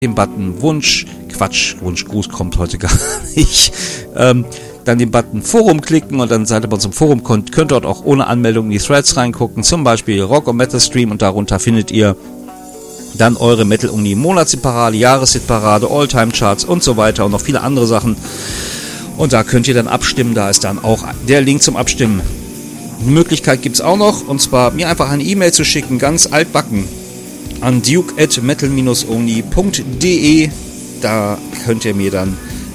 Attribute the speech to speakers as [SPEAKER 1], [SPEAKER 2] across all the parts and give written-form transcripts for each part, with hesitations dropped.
[SPEAKER 1] den Button Wunsch, Wunschgruß kommt heute gar nicht, dann den Button Forum klicken und dann seid ihr bei uns im Forum, könnt dort auch ohne Anmeldung in die Threads reingucken, zum Beispiel Rock und Metal Stream, und darunter findet ihr dann eure Metal Uni Monatshitparade, Jahreshitparade, All-Time Charts und so weiter und noch viele andere Sachen, und da könnt ihr dann abstimmen, da ist dann auch der Link zum Abstimmen. Die Möglichkeit gibt es auch noch, und zwar mir einfach eine E-Mail zu schicken, ganz altbacken, an duke@metal-only.de. Da könnt ihr mir dann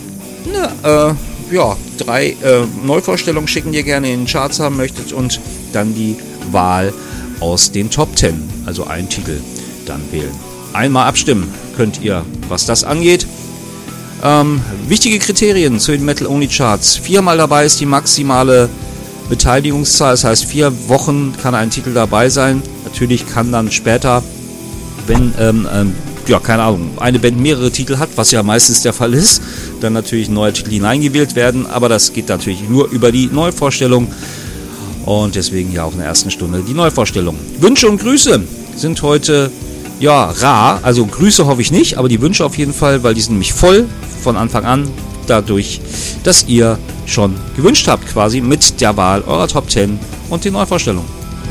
[SPEAKER 1] 3 Neuvorstellungen schicken, die ihr gerne in den Charts haben möchtet, und dann die Wahl aus den Top 10, also einen Titel dann wählen. Einmal abstimmen könnt ihr, was das angeht. Wichtige Kriterien zu den Metal Only Charts: 4-mal dabei ist die maximale Beteiligungszahl, das heißt 4 Wochen kann ein Titel dabei sein. Natürlich kann dann später, wenn keine Ahnung, eine Band mehrere Titel hat, was ja meistens der Fall ist, dann natürlich ein neuer Titel hineingewählt werden, aber das geht natürlich nur über die Neuvorstellung, und deswegen ja auch in der ersten Stunde die Neuvorstellung. Wünsche und Grüße sind heute rar, also Grüße hoffe ich nicht, aber die Wünsche auf jeden Fall, weil die sind nämlich voll von Anfang an, dadurch, dass ihr schon gewünscht habt quasi mit der Wahl eurer Top 10 und den Neuvorstellungen.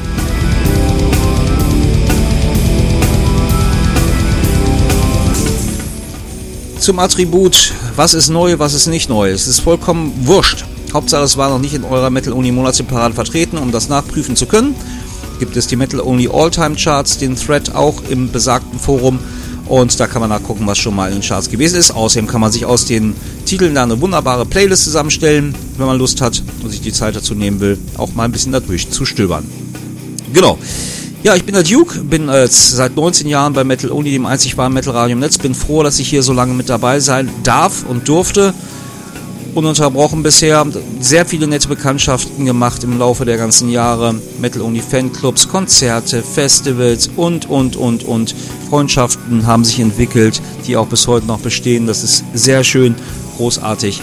[SPEAKER 1] Zum Attribut, was ist neu, was ist nicht neu. Es ist vollkommen wurscht. Hauptsache, es war noch nicht in eurer Metal Only Monatshitparade vertreten. Um das nachprüfen zu können, gibt es die Metal Only All-Time Charts, den Thread auch im besagten Forum. Und da kann man nachgucken, was schon mal in den Charts gewesen ist. Außerdem kann man sich aus den Titeln da eine wunderbare Playlist zusammenstellen, wenn man Lust hat und sich die Zeit dazu nehmen will, auch mal ein bisschen da durchzustöbern. Genau. Ja, ich bin der Duke, bin seit 19 Jahren bei Metal Only, dem einzig wahren Metal Radio im Netz. Bin froh, dass ich hier so lange mit dabei sein darf und durfte. Ununterbrochen bisher. Sehr viele nette Bekanntschaften gemacht im Laufe der ganzen Jahre. Metal Only Fanclubs, Konzerte, Festivals und. Freundschaften haben sich entwickelt, die auch bis heute noch bestehen. Das ist sehr schön, großartig.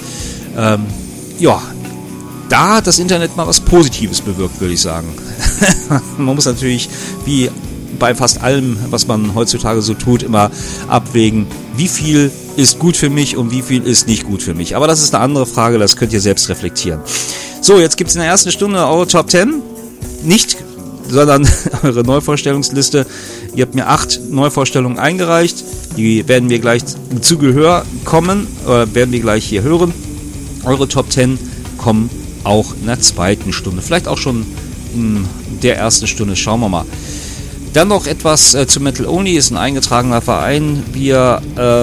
[SPEAKER 1] Da hat das Internet mal was Positives bewirkt, würde ich sagen. Man muss natürlich, wie bei fast allem, was man heutzutage so tut, immer abwägen, wie viel ist gut für mich und wie viel ist nicht gut für mich. Aber das ist eine andere Frage, das könnt ihr selbst reflektieren. So, jetzt gibt es in der ersten Stunde eure Top 10. Nicht, sondern eure Neuvorstellungsliste. Ihr habt mir 8 Neuvorstellungen eingereicht. Die werden wir gleich zu Gehör kommen, werden wir gleich hier hören. Eure Top 10 kommen auch in der zweiten Stunde. Vielleicht auch schon in der ersten Stunde. Schauen wir mal. Dann noch etwas zu Metal Only. Ist ein eingetragener Verein. Wir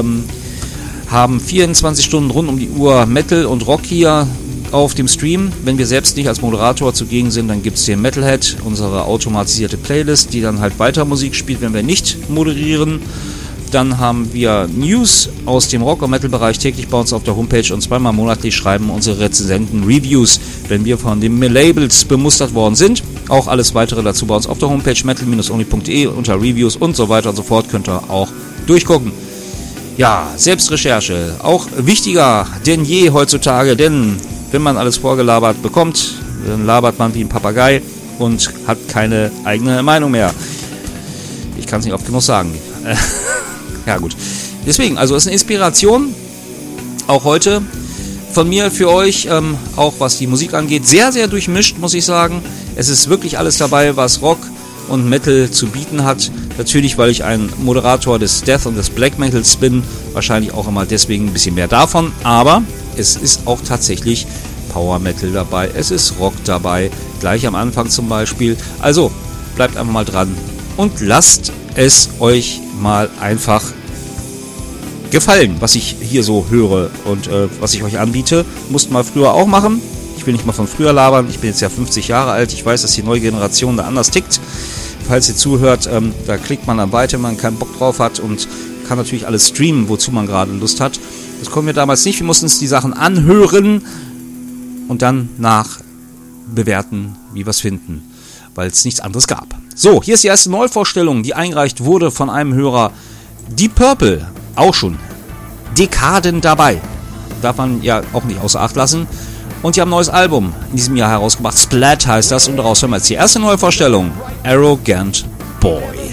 [SPEAKER 1] haben 24 Stunden rund um die Uhr Metal und Rock hier auf dem Stream. Wenn wir selbst nicht als Moderator zugegen sind, dann gibt es den Metalhead, unsere automatisierte Playlist, die dann halt weiter Musik spielt, wenn wir nicht moderieren. Dann haben wir News aus dem Rock- und Metal-Bereich täglich bei uns auf der Homepage, und zweimal monatlich schreiben unsere Rezensenten Reviews, wenn wir von den Labels bemustert worden sind. Auch alles weitere dazu bei uns auf der Homepage metal-only.de unter Reviews und so weiter und so fort könnt ihr auch durchgucken. Ja, Selbstrecherche, auch wichtiger denn je heutzutage, denn wenn man alles vorgelabert bekommt, dann labert man wie ein Papagei und hat keine eigene Meinung mehr. Ich kann es nicht oft genug sagen. Ja gut, deswegen, also es ist eine Inspiration, auch heute von mir für euch, auch was die Musik angeht, sehr, sehr durchmischt, muss ich sagen. Es ist wirklich alles dabei, was Rock und Metal zu bieten hat. Natürlich, weil ich ein Moderator des Death und des Black Metals bin, wahrscheinlich auch immer deswegen ein bisschen mehr davon, aber es ist auch tatsächlich Power Metal dabei, es ist Rock dabei, gleich am Anfang zum Beispiel. Also, bleibt einfach mal dran und lasst es euch mal einfach gefallen, was ich hier so höre und was ich euch anbiete. Mussten wir früher auch machen. Ich will nicht mal von früher labern. Ich bin jetzt ja 50 Jahre alt. Ich weiß, dass die neue Generation da anders tickt. Falls ihr zuhört, da klickt man dann weiter, wenn man keinen Bock drauf hat, und kann natürlich alles streamen, wozu man gerade Lust hat. Das konnten wir damals nicht. Wir mussten uns die Sachen anhören und dann bewerten, wie wir es finden, weil es nichts anderes gab. So, hier ist die erste Neuvorstellung, die eingereicht wurde von einem Hörer. Deep Purple, auch schon Dekaden dabei. Darf man ja auch nicht außer Acht lassen. Und die haben ein neues Album in diesem Jahr herausgebracht. Splat heißt das. Und daraus hören wir jetzt die erste Neuvorstellung. Arrogant Boy.